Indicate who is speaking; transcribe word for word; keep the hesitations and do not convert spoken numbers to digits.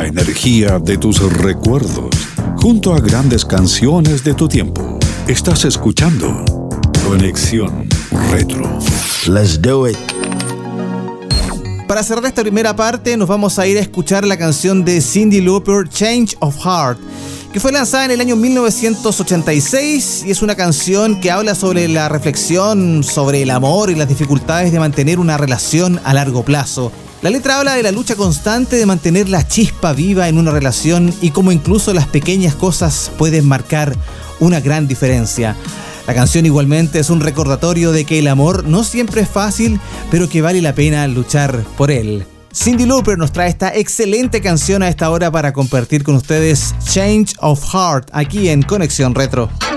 Speaker 1: la energía de tus recuerdos, junto a grandes canciones de tu tiempo. Estás escuchando Conexión Retro.
Speaker 2: Let's do it.
Speaker 3: Para cerrar esta primera parte, nos vamos a ir a escuchar la canción de Cyndi Lauper, Change of Heart, que fue lanzada en el año mil novecientos ochenta y seis y es una canción que habla sobre la reflexión sobre el amor y las dificultades de mantener una relación a largo plazo. La letra habla de la lucha constante de mantener la chispa viva en una relación y cómo incluso las pequeñas cosas pueden marcar una gran diferencia. La canción igualmente es un recordatorio de que el amor no siempre es fácil, pero que vale la pena luchar por él. Cyndi Lauper nos trae esta excelente canción a esta hora para compartir con ustedes Change of Heart aquí en Conexión Retro.